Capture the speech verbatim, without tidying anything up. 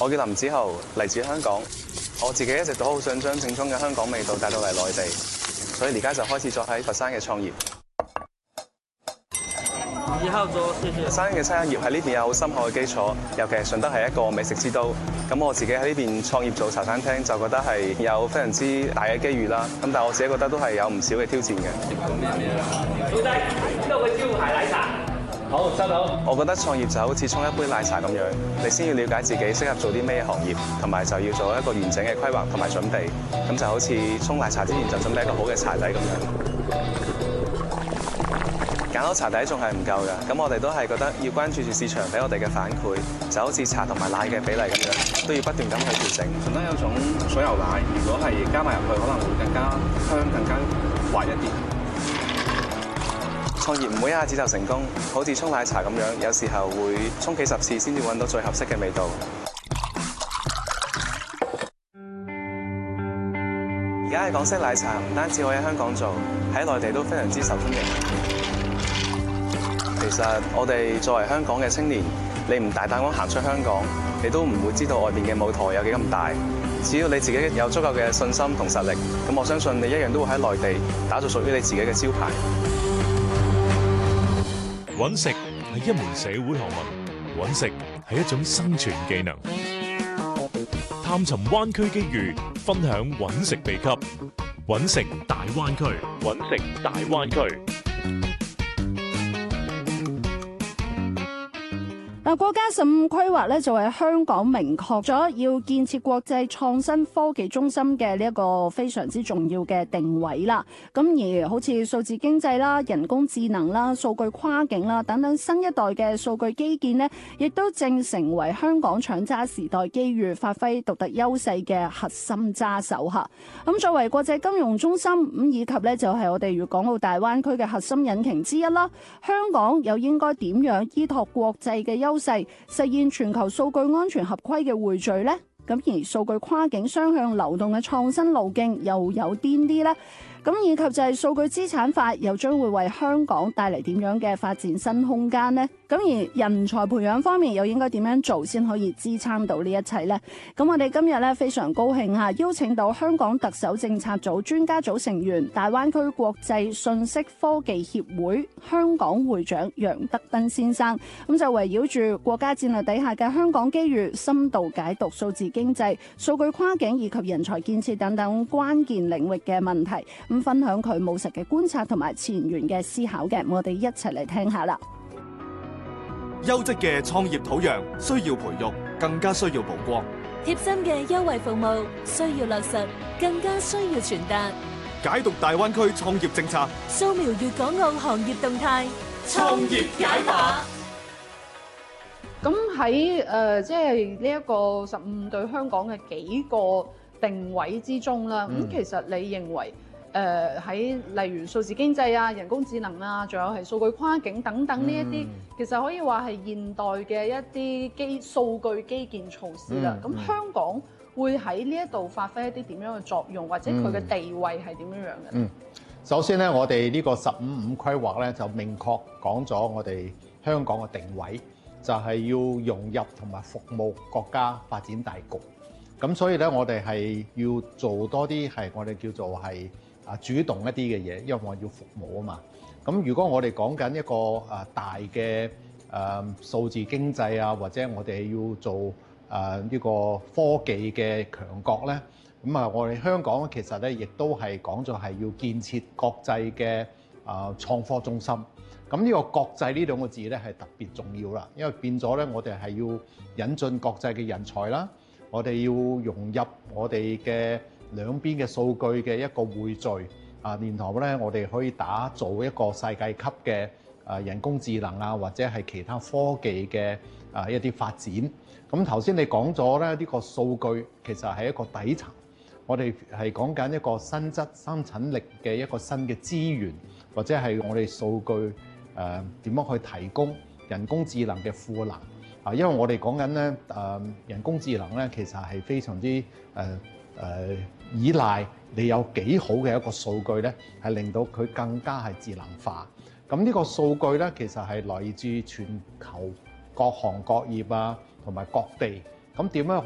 我叫林子豪，嚟自香港。我自己一直都好想將正宗嘅香港味道帶到嚟內地，所以而家就開始咗喺佛山嘅創業。 以後做謝謝。 佛山嘅餐飲業喺呢邊有好深厚嘅基礎，尤其係順德係一個美食之都。咁我自己喺呢邊創業做茶餐廳，就覺得係有非常之大嘅機遇啦。咁但係我自己覺得都係有唔少嘅挑戰嘅。 老細，呢度嘅招牌奶茶。好，收到。 我覺得創業就好似沖一杯奶茶咁樣，你先要了解自己適合做啲咩行業，同埋就要做一個完整嘅規劃同埋準備。咁就好似沖奶茶之前就準備一個好嘅茶底咁樣。揀好茶底仲係唔夠㗎，咁我哋都係覺得要關注住市場俾我哋嘅反饋，就好似茶同埋奶嘅比例咁樣，都要不斷咁去調整。順德有種水牛奶，如果係加埋入去，可能會更加香、更加滑一啲。創業唔會一下子就成功，好似沖奶茶咁樣，有時候會沖幾十次先至揾到最合適嘅味道。而家嘅港式奶茶唔單止可以喺香港做，喺內地都非常之受歡迎。其實我哋作為香港嘅青年，你唔大膽咁行出香港，你都唔會知道外邊嘅舞台有幾咁大。只要你自己有足夠嘅信心同實力，咁我相信你一樣都會喺內地打造屬於你自己嘅招牌。 搵食係一門社會學問，搵食係一種生存技能。探尋灣區機遇，分享搵食秘笈。搵食大灣區，搵食大灣區。 嗱，國家十五規劃咧就喺香港明確咗要建設國際創新科技中心嘅呢一個非常之重要嘅定位啦。咁而好似數字經濟啦、人工智能啦、數據跨境啦等等新一代嘅數據基建呢，亦都正成為香港搶揸時代機遇、發揮獨特優勢嘅核心揸手嚇。咁作為國際金融中心，咁以及咧就係我哋粵港澳大灣區嘅核心引擎之一啦。香港又應該點樣依託國際嘅優勢，實現全球數據安全合規嘅匯聚呢？咁而數據跨境雙向流動嘅創新路徑又有邊啲呢？咁以及就係數據資產法又將會為香港帶嚟點樣嘅發展新空間呢？咁而人才培養方面又應該點樣做先可以支撐到呢一切呢？咁我哋今日咧非常高興嚇，邀請到香港特首政策組專家組成員、大灣區國際信息科技協會香港會長楊德斌先生，咁就圍繞住國家戰略底下嘅香港機遇，深度解讀數字經濟、數據跨境以及人才建設等等關鍵領域嘅問題，咁分享佢務實嘅觀察同埋前沿嘅思考嘅，我哋一齊嚟聽下啦。 優質嘅創業土壤需要培育，更加需要曝光。 貼心嘅優惠服務需要落實，更加需要傳達。 解讀大灣區創業政策， 掃描粵港澳行業動態， 創業解碼。 咁喺誒，即係呢一個十五對香港嘅幾個定位之中啦。咁、嗯、其實你認為？誒喺、呃、例如數字經濟啊、人工智能啊，仲有係數據跨境等等呢一啲，嗯、其實可以話係現代嘅一啲基數據基建措施啦。咁、嗯嗯、香港會喺呢一度發揮一啲點樣嘅作用，或者佢嘅地位係點樣樣嘅？ 嗯，首先咧，我哋呢個十五五規劃咧就明確講咗我哋香港嘅定位，就係、是、要融入同埋服務國家發展大局。咁所以咧，我哋係要做多啲係我哋叫做係啊主動一啲嘅嘢，因為我要服務啊嘛。咁如果我哋講緊一個啊大嘅誒數字經濟啊，或者我哋要做誒呢個科技嘅強國咧，咁啊我哋香港其實咧亦都係講咗係要建設國際嘅啊創科中心。咁呢個國際呢兩個字咧係特別重要啦，因為變咗咧我哋係要引進國際嘅人才啦，我哋要融入我哋嘅兩邊嘅數據嘅一個匯聚啊，然後咧我哋可以打造一個世界級嘅啊人工智能啊，或者係其他科技嘅啊一啲發展。咁頭先你講咗咧，呢個數據其實係一個底層，我哋係講緊一個新質生產力嘅一個新嘅資源，或者係我哋數據誒點樣去提供人工智能嘅賦能啊？因為我哋講緊咧誒人工智能咧，其實係非常之誒誒、呃呃、依賴你有幾好嘅一個數據咧，係令到佢更加係智能化。咁呢個數據咧，其實係來自全球各行各業啊，同埋各地。咁點樣